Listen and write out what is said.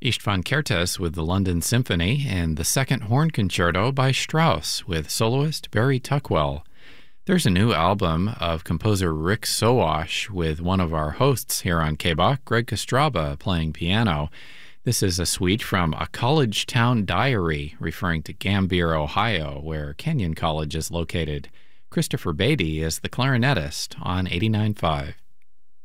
Istvan Kertész with the London Symphony, and the Second Horn Concerto by Strauss with soloist Barry Tuckwell. There's a new album of composer Rick Sowash with one of our hosts here on KBOK, Greg Kostraba, playing piano. This is a suite from A College Town Diary, referring to Gambier, Ohio, where Kenyon College is located. Christopher Beatty is the clarinetist on 89.5.